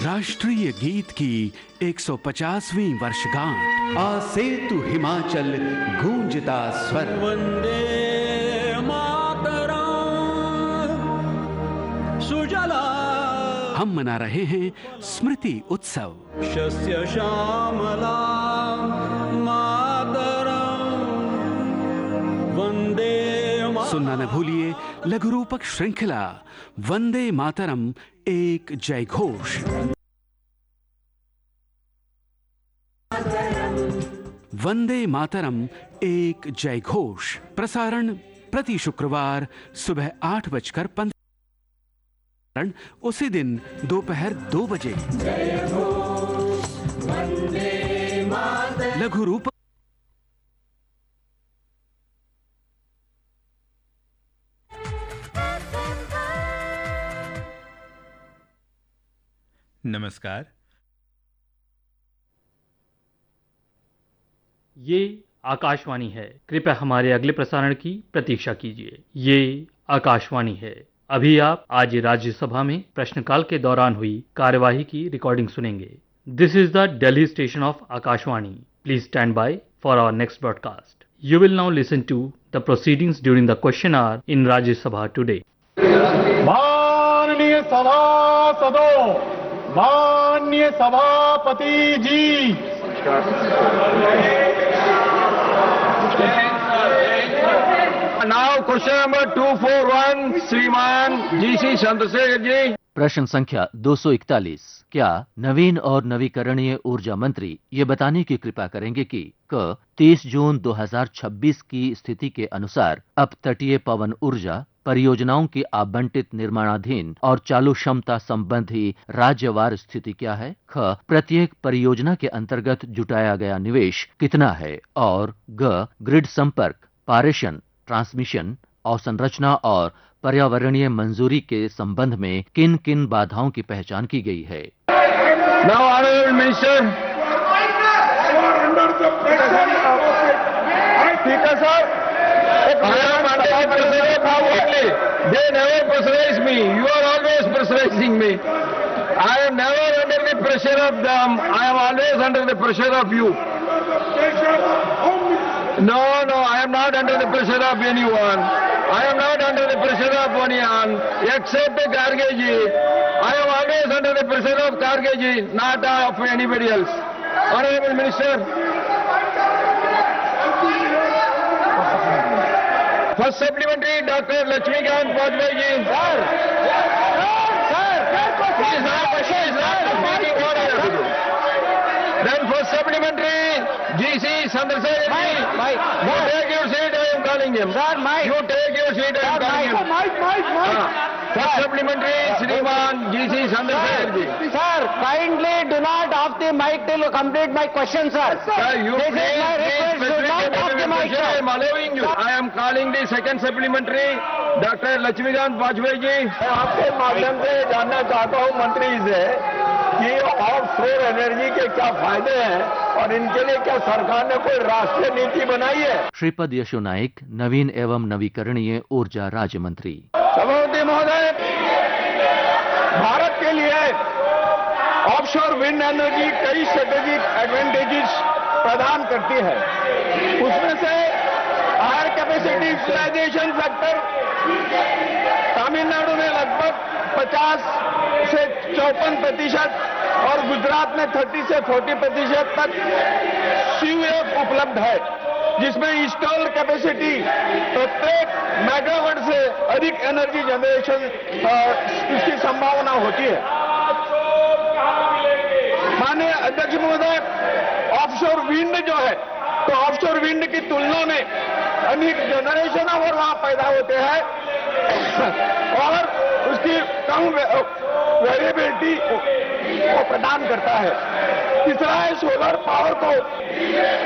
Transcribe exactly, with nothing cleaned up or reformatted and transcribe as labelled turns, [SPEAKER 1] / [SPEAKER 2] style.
[SPEAKER 1] राष्ट्रीय गीत की एक सौ पचासवीं वर्षगांठ। आ सेतु हिमाचल गूंजता स्वर।
[SPEAKER 2] वंदे मातरम सुजला।
[SPEAKER 1] हम मना रहे हैं स्मृति उत्सव।
[SPEAKER 2] शस्य श्यामला मातरम वंदे।
[SPEAKER 1] सुनना न भूलिए लघु रूपक श्रृंखला वंदे मातरम एक जय घोष। वंदे मातरम एक जय घोष प्रसारण प्रति शुक्रवार सुबह आठ बजकर पंद्रह, उसी दिन दोपहर दो बजे। लघु रूपक
[SPEAKER 3] नमस्कार।
[SPEAKER 4] ये आकाशवाणी है। कृपया हमारे अगले प्रसारण की प्रतीक्षा कीजिए। ये आकाशवाणी है। अभी आप आज राज्यसभा में प्रश्नकाल के दौरान हुई कार्यवाही की रिकॉर्डिंग सुनेंगे। This is the Delhi station of Akashvani. Please stand by for our next broadcast. You will now listen to the proceedings during the question our in Rajya Sabha today.
[SPEAKER 5] माननीय सभासदों, माननीय सभापति जी, now question number two four one श्रीमान GC Chandrashekhar ji.
[SPEAKER 6] प्रश्न संख्या दो सौ इकतालीस। क्या नवीन और नवीकरणीय ऊर्जा मंत्री ये बताने की कृपा करेंगे कि क तीस जून दो हज़ार छब्बीस की स्थिति के अनुसार अप तटीय पवन ऊर्जा परियोजनाओं की आवंटित निर्माणाधीन और चालू क्षमता संबंधी राज्यवार स्थिति क्या है? ख प्रत्येक परियोजना के अंतर्गत जुटाया गया निवेश कितना है? और ग ग्रिड संपर्क, पारेषण, ट्रांसमिशन, अवसंरचना और पर्यावरणीय मंजूरी के संबंध में किन किन बाधाओं की पहचान की गई है?
[SPEAKER 5] Now, Honorable Minister, Speaker sir, I am under the pressure of you only. They never pressurize me. You are always pressurizing me. I am never under the pressure of them. I am always under the pressure of you. No, no, I am not under the pressure of anyone. I am not under the pressure of anyone except Karge ji. I am always under the pressure of Karge ji, not of anybody else. Honorable Minister, first supplementary, Doctor Lakshmikant Vajpayee ji. Sir, sir, sir, he is not, he is not speaking what I have to do. Then first supplementary, G C Chandrasekhar ji. You take your seat, I am calling him. Sir, Mike. You take your seat, I am calling him. Mike, Mike, Mike. First supplementary, Shriman G C Chandrasekhar ji.
[SPEAKER 7] Sir, kindly do not off the mic till you complete my question, sir.
[SPEAKER 5] Sir, you
[SPEAKER 7] this
[SPEAKER 5] please,
[SPEAKER 7] is my request.
[SPEAKER 5] please,
[SPEAKER 7] Do not off the mic,
[SPEAKER 5] I
[SPEAKER 7] sir.
[SPEAKER 5] am allowing you. I am calling the second supplementary, Doctor Lakshmikant Vajpayee ji. मैं आपके माध्यम से जानना चाहता हूँ मंत्री से कि ऑफ शोर एनर्जी के क्या फायदे हैं और इनके लिए क्या सरकार ने कोई राष्ट्रीय नीति बनाई है?
[SPEAKER 6] श्रीपद यशो नाइक, नवीन एवं नवीकरणीय ऊर्जा राज्य मंत्री।
[SPEAKER 5] सभापति महोदय, भारत के लिए ऑफशोर विंड एनर्जी कई स्ट्रेटेजिक एडवांटेजेस प्रदान करती है। उसमें से higher capacity utilisation factor Tamil Nadu में लगभग पचास से चौपन प्रतिशत और गुजरात में तीस से चालीस प्रतिशत तक सीयूएफ उपलब्ध है, जिसमें इंस्टॉल्ड कैपेसिटी प्रत्येक मेगावाट से अधिक एनर्जी जनरेशन इसकी संभावना होती है। माननीय अध्यक्ष महोदय, ऑफशोर विंड जो है, तो ऑफशोर विंड की तुलना में अधिक जनरेशन और वहां पैदा होते हैं और उसकी कम वेरिएबिलिटी को प्रदान करता है। तीसरा है सोलर पावर को